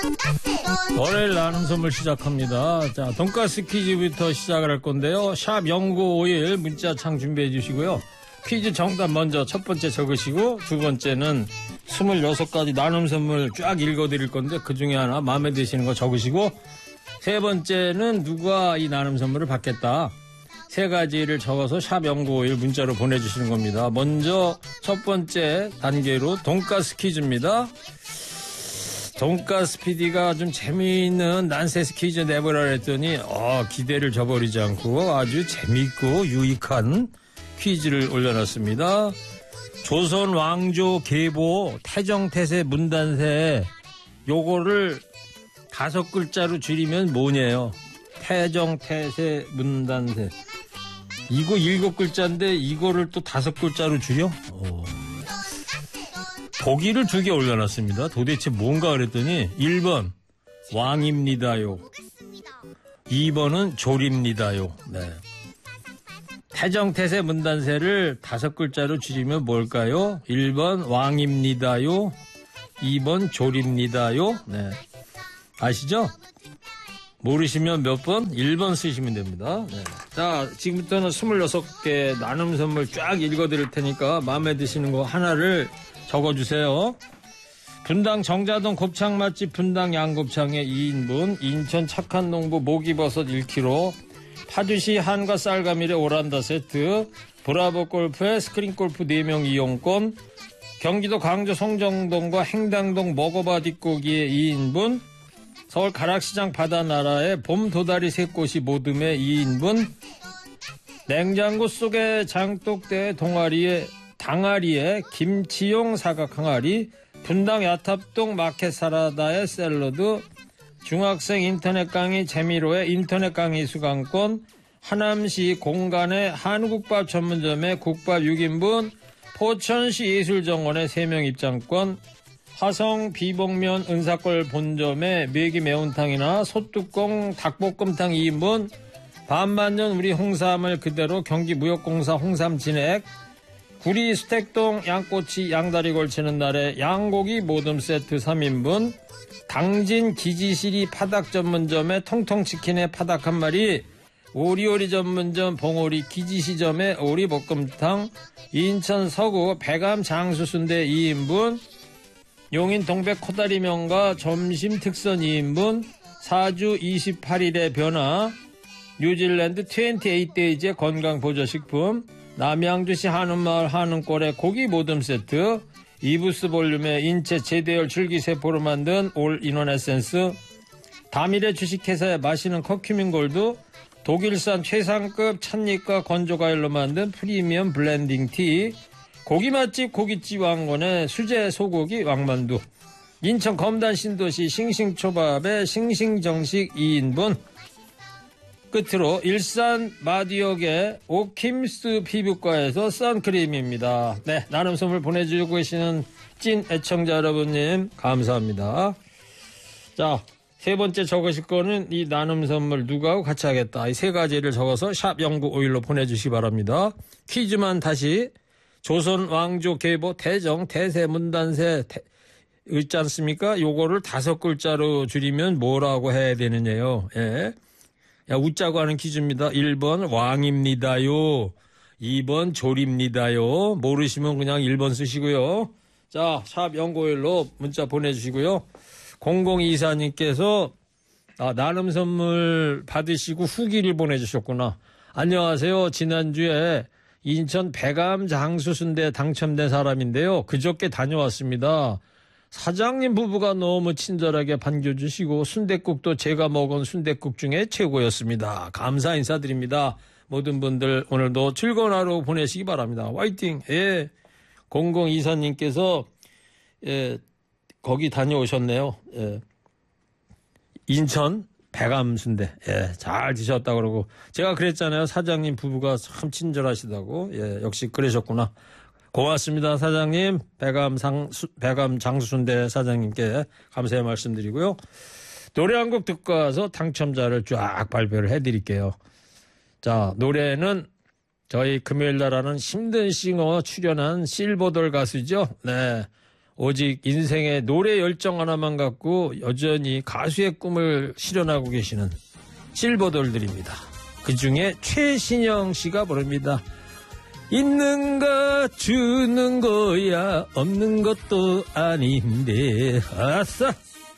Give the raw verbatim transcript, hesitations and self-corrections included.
월요일 나눔 선물 시작합니다. 자, 돈가스 퀴즈부터 시작을 할 건데요. 샵 영구오일 문자창 준비해 주시고요. 퀴즈 정답 먼저 첫 번째 적으시고 두 번째는 스물여섯 가지 나눔 선물 쫙 읽어드릴 건데 그중에 하나 마음에 드시는 거 적으시고 세 번째는 누가 이 나눔 선물을 받겠다. 세 가지를 적어서 샵 영구오일 문자로 보내주시는 겁니다. 먼저 첫 번째 단계로 돈가스 퀴즈입니다. 돈가스 피디가 좀 재미있는 난세스 퀴즈 내보라 했더니 어, 기대를 저버리지 않고 아주 재미있고 유익한 퀴즈를 올려놨습니다. 조선 왕조 계보 태정태세 문단세 요거를 다섯 글자로 줄이면 뭐냐요? 태정태세 문단세 이거 일곱 글자인데 이거를 또 다섯 글자로 줄여? 오. 보기를 두 개 올려놨습니다. 도대체 뭔가 그랬더니 일 번 왕입니다요. 이 번은 조립니다요. 네. 태정태세 문단세를 다섯 글자로 줄이면 뭘까요? 일 번 왕입니다요. 이 번 조립니다요. 네. 아시죠? 모르시면 몇 번? 일 번 쓰시면 됩니다. 네. 자, 지금부터는 스물여섯 개 나눔 선물 쫙 읽어드릴 테니까 마음에 드시는 거 하나를 적어주세요. 분당 정자동 곱창 맛집 분당 양곱창에 이 인분, 인천 착한 농부 목이버섯 일 킬로그램, 파주시 한과 쌀가밀에 오란다 세트, 브라보 골프에 스크린 골프 네 명 이용권, 경기도 광주 송정동과 행당동 먹어봐 뒷고기에 이 인분, 서울 가락시장 바다나라에 봄 도다리 세 꽃이 모듬에 이 인분, 냉장고 속에 장독대 동아리에 당아리에 김치용 사각 항아리, 분당 야탑동 마켓 사라다의 샐러드, 중학생 인터넷 강의 재미로의 인터넷 강의 수강권, 하남시 공간의 한국밥 전문점의 국밥 육 인분, 포천시 예술정원의 세 명 입장권, 화성 비봉면 은사골 본점의 매기 매운탕이나 소뚜껑 닭볶음탕 이 인분, 반만년 우리 홍삼을 그대로 경기무역공사 홍삼 진액, 구리 수택동 양꼬치 양다리 걸치는 날에 양고기 모듬 세트 삼 인분, 당진 기지시리 파닭 전문점의 통통치킨의 파닭 한 마리, 오리오리 전문점 봉오리 기지시점의 오리볶음탕, 인천 서구 백암 장수순대 이 인분, 용인 동백 코다리면과 점심 특선 이 인분, 사주 이십팔 일의 변화, 뉴질랜드 이십팔 데이즈의 건강보조식품, 남양주시 한운마을 한운골의 고기 모듬 세트, 이부스 볼륨의 인체 제대열 줄기세포로 만든 올 인원 에센스, 다미래 주식회사의 마시는 커큐민 골드, 독일산 최상급 찻잎과 건조과일로 만든 프리미엄 블렌딩 티, 고기 맛집 고깃집 왕건의 수제 소고기 왕만두, 인천 검단 신도시 싱싱초밥의 싱싱정식 이 인분, 끝으로 일산 마디역의 오킴스 피부과에서 선크림입니다. 네, 나눔 선물 보내주고 계시는 찐 애청자 여러분님 감사합니다. 자, 세 번째 적으실 거는 이 나눔 선물 누구하고 같이 하겠다. 이 세 가지를 적어서 샵 영구오일로 보내주시기 바랍니다. 퀴즈만 다시 조선 왕조 계보 태정 태세 문단세 태, 있지 않습니까? 요거를 다섯 글자로 줄이면 뭐라고 해야 되느냐요. 예. 야, 웃자고 하는 퀴즈입니다. 일 번 왕입니다요. 이 번 조립니다요. 모르시면 그냥 일 번 쓰시고요. 자, 샵 영구오일로 문자 보내주시고요. 공공이사님께서 아, 나눔 선물 받으시고 후기를 보내주셨구나. 안녕하세요. 지난주에 인천 백암 장수순대 당첨된 사람인데요. 그저께 다녀왔습니다. 사장님 부부가 너무 친절하게 반겨주시고 순댓국도 제가 먹은 순댓국 중에 최고였습니다. 감사 인사드립니다. 모든 분들 오늘도 즐거운 하루 보내시기 바랍니다. 화이팅! 예. 공공이사님께서 예, 거기 다녀오셨네요. 예. 인천 백암 순대. 예, 잘 드셨다 그러고 제가 그랬잖아요. 사장님 부부가 참 친절하시다고. 예, 역시 그러셨구나. 고맙습니다, 사장님. 백암 상, 백암 장수순대 사장님께 감사의 말씀드리고요. 노래 한 곡 듣고 와서 당첨자를 쫙 발표를 해드릴게요. 자, 노래는 저희 금요일 날 하는 힘든 싱어 출연한 실버돌 가수죠. 네. 오직 인생의 노래 열정 하나만 갖고 여전히 가수의 꿈을 실현하고 계시는 실버돌들입니다. 그중에 최신영 씨가 부릅니다. 있는 거 주는 거야 없는 것도 아닌데. 아싸.